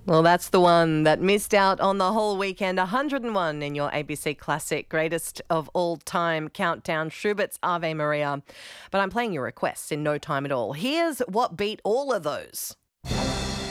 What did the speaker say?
Well, that's the one that missed out on the whole weekend. 101 in your ABC Classic Greatest of All Time Countdown, Schubert's Ave Maria. But I'm playing your requests in no time at all. Here's what beat all of those.